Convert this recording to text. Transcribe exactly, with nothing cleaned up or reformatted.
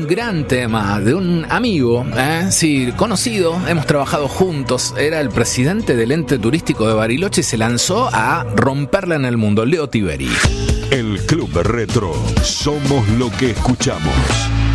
un gran tema de un amigo, ¿eh? Sí, conocido, hemos trabajado juntos, era el presidente del ente turístico de Bariloche y se lanzó a romperla en el mundo, Leo Tiberi. El Club Retro, somos lo que escuchamos.